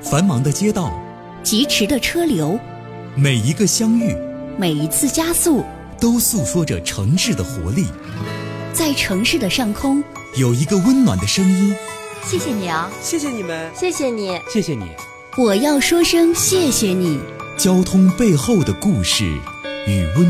繁忙的街道， 疾驰的车流， 每一个相遇， 每一次加速， 都诉说着城市的活力。 在城市的上空， 有一个温暖的声音。 谢谢你啊， 谢谢你们， 谢谢你， 谢谢你。 我要说声谢谢你。 交通背后的故事与温